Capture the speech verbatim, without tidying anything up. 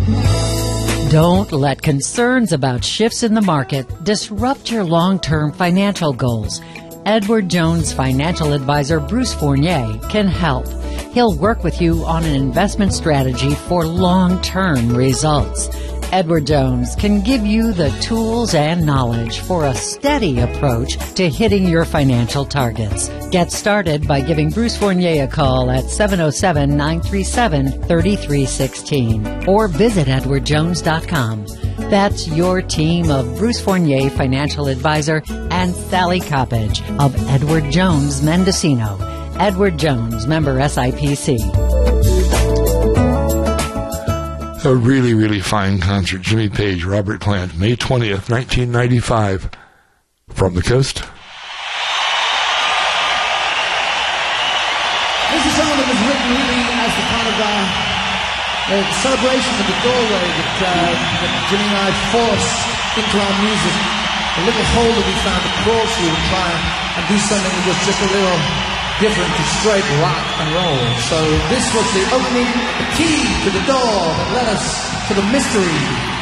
Don't let concerns about shifts in the market disrupt your long-term financial goals. Edward Jones financial advisor Bruce Fournier can help. He'll work with you on an investment strategy for long-term results. Edward Jones can give you the tools and knowledge for a steady approach to hitting your financial targets. Get started by giving Bruce Fournier a call at seven oh seven, nine three seven, three three one six or visit edward jones dot com. That's your team of Bruce Fournier financial advisor and Sally Coppage of Edward Jones Mendocino. Edward Jones, member S I P C. A really, really fine concert. Jimmy Page, Robert Plant, May twentieth, nineteen ninety-five, from the coast. This is something that was written really as the kind of uh, a celebration of the doorway that, uh, that Jimmy and I forced into our music. A little hole that we found to crawl through and try and do something that was just a little different to straight rock and roll. So this was the opening, the key to the door that led us to the mystery